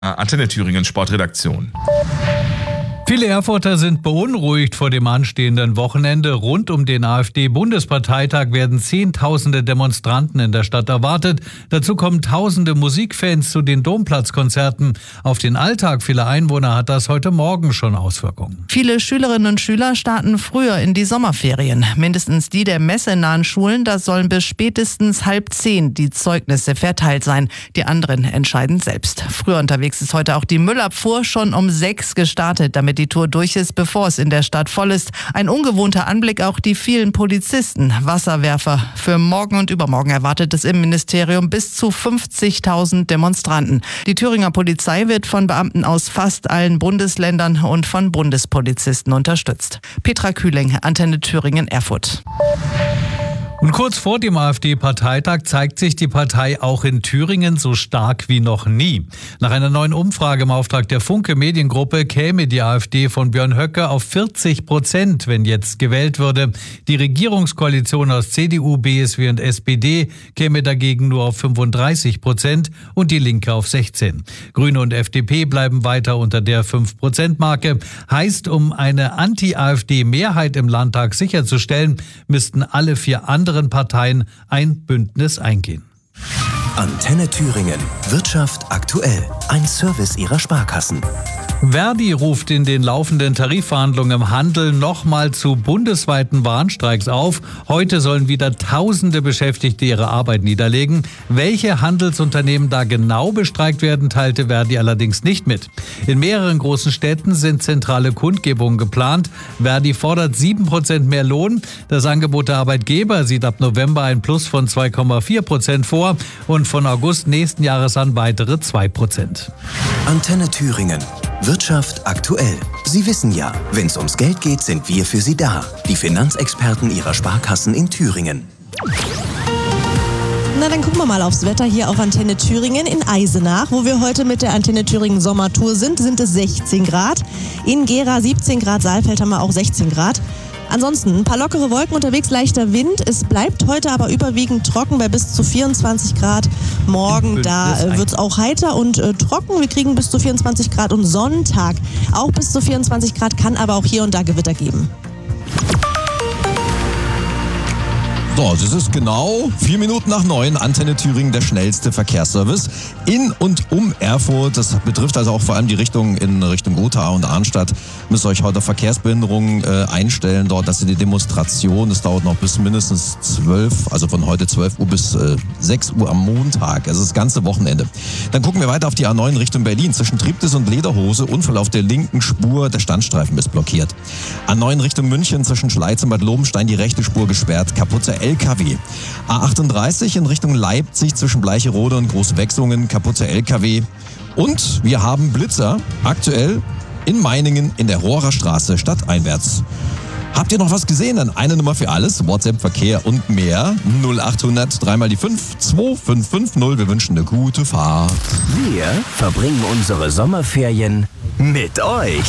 Antenne Thüringen Sportredaktion. Viele Erfurter sind beunruhigt vor dem anstehenden Wochenende. Rund um den AfD-Bundesparteitag werden Zehntausende Demonstranten in der Stadt erwartet. Dazu kommen tausende Musikfans zu den Domplatzkonzerten. Auf den Alltag vieler Einwohner hat das heute Morgen schon Auswirkungen. Viele Schülerinnen und Schüler starten früher in die Sommerferien. Mindestens die der messenahen Schulen, da sollen bis spätestens 9:30 die Zeugnisse verteilt sein. Die anderen entscheiden selbst. Früher unterwegs ist heute auch die Müllabfuhr schon um 6 gestartet, damit die Tour durch ist, bevor es in der Stadt voll ist. Ein ungewohnter Anblick auch die vielen Polizisten, Wasserwerfer. Für morgen und übermorgen erwartet das Innenministerium bis zu 50.000 Demonstranten. Die Thüringer Polizei wird von Beamten aus fast allen Bundesländern und von Bundespolizisten unterstützt. Petra Kühling, Antenne Thüringen, Erfurt. Und kurz vor dem AfD-Parteitag zeigt sich die Partei auch in Thüringen so stark wie noch nie. Nach einer neuen Umfrage im Auftrag der Funke Mediengruppe käme die AfD von Björn Höcke auf 40%, wenn jetzt gewählt würde. Die Regierungskoalition aus CDU, BSW und SPD käme dagegen nur auf 35% und die Linke auf 16%. Grüne und FDP bleiben weiter unter der 5%-Marke. Heißt, um eine Anti-AfD-Mehrheit im Landtag sicherzustellen, müssten alle 4 anderen Parteien ein Bündnis eingehen. Antenne Thüringen. Wirtschaft aktuell. Ein Service ihrer Sparkassen. Verdi ruft in den laufenden Tarifverhandlungen im Handel nochmal zu bundesweiten Warnstreiks auf. Heute sollen wieder tausende Beschäftigte ihre Arbeit niederlegen. Welche Handelsunternehmen da genau bestreikt werden, teilte Verdi allerdings nicht mit. In mehreren großen Städten sind zentrale Kundgebungen geplant. Verdi fordert 7% mehr Lohn. Das Angebot der Arbeitgeber sieht ab November ein Plus von 2,4% vor und von August nächsten Jahres an weitere 2%. Antenne Thüringen. Wirtschaft aktuell. Sie wissen ja, wenn es ums Geld geht, sind wir für Sie da. Die Finanzexperten Ihrer Sparkassen in Thüringen. Na, dann gucken wir mal aufs Wetter hier auf Antenne Thüringen in Eisenach, wo wir heute mit der Antenne Thüringen Sommertour sind es 16 Grad. In Gera 17 Grad, Saalfeld haben wir auch 16 Grad. Ansonsten ein paar lockere Wolken unterwegs, leichter Wind. Es bleibt heute aber überwiegend trocken bei bis zu 24 Grad. Morgen, da wird es auch heiter und trocken. Wir kriegen bis zu 24 Grad und Sonntag auch bis zu 24 Grad, kann aber auch hier und da Gewitter geben. So, es ist genau 4 Minuten nach 9. Antenne Thüringen, der schnellste Verkehrsservice in und um Erfurt. Das betrifft also auch vor allem die Richtung in Richtung Gotha und Arnstadt. Müsst ihr euch heute Verkehrsbehinderungen einstellen dort. Das ist die Demonstration. Das dauert noch bis mindestens 12, also von heute 12 Uhr bis 6 Uhr am Montag. Also das ganze Wochenende. Dann gucken wir weiter auf die A9 Richtung Berlin. Zwischen Triptis und Lederhose, Unfall auf der linken Spur. Der Standstreifen ist blockiert. A9 Richtung München, zwischen Schleiz und Bad Lobenstein die rechte Spur gesperrt. Kaputte LKW. A38 in Richtung Leipzig zwischen Bleicherode und Großwechslungen, kaputte LKW. Und wir haben Blitzer aktuell in Meiningen in der Rohrer Straße stadteinwärts. Habt ihr noch was gesehen? Dann eine Nummer für alles, WhatsApp, Verkehr und mehr. 0800 3 mal die 5 2550. Wir wünschen eine gute Fahrt. Wir verbringen unsere Sommerferien mit euch.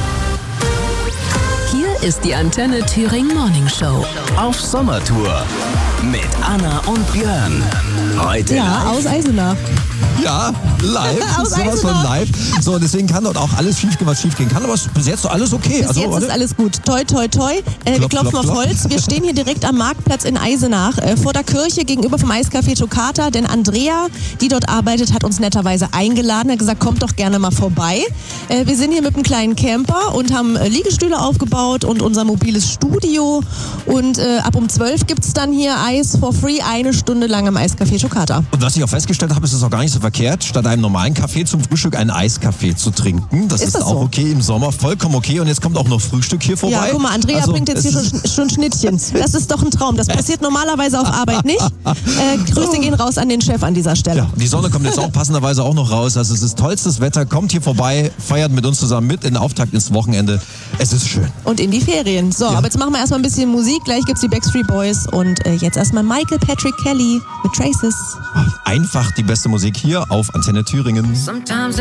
Hier ist die Antenne Thüringen Morning Show. Auf Sommertour mit Anna und Björn. Heute Ja, aus Eisenach. Ja, live. Aus Sowas von Eisenach. live. So, deswegen kann dort auch alles schief gehen, was schief gehen kann. Aber bis jetzt alles okay. Bis jetzt ist alles gut. Toi, toi, toi. Wir klopfen klopf, auf klopf. Holz. Wir stehen hier direkt am Marktplatz in Eisenach, vor der Kirche gegenüber vom Eiscafé Toccata. Denn Andrea, die dort arbeitet, hat uns netterweise eingeladen. Hat gesagt, kommt doch gerne mal vorbei. Wir sind hier mit einem kleinen Camper und haben Liegestühle aufgebaut und unser mobiles Studio. Und ab um 12 gibt es dann hier Eis for free, 1 Stunde lang am Eiscafé Toccata. Und was ich auch festgestellt habe, ist es auch gar nicht so verkehrt, statt einem normalen Kaffee zum Frühstück einen Eiskaffee zu trinken. Das ist das auch so? okay im Sommer, vollkommen okay. Und jetzt kommt auch noch Frühstück hier vorbei. Ja, guck mal, Andrea bringt jetzt hier schon Schnittchen. Das ist doch ein Traum. Das passiert normalerweise auf Arbeit nicht. Grüße gehen raus an den Chef an dieser Stelle. Ja, die Sonne kommt jetzt auch passenderweise auch noch raus. Also es ist tollstes Wetter. Kommt hier vorbei, feiert mit uns zusammen mit in den Auftakt ins Wochenende. Es ist schön. Und in die Ferien. So, aber jetzt machen wir erstmal ein bisschen Musik. Gleich gibt's die Backstreet Boys und jetzt erstmal Michael Patrick Kelly mit Traces. Einfach die beste Musik hier auf Antenne Thüringen. Sometimes